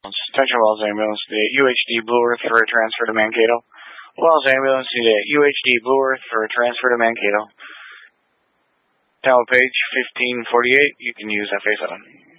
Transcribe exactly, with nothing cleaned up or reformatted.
Attention Wells Ambulance, the U H D Blue Earth for a transfer to Mankato. Wells Ambulance, the U H D Blue Earth for a transfer to Mankato. Tower page fifteen forty-eight, you can use F A seven.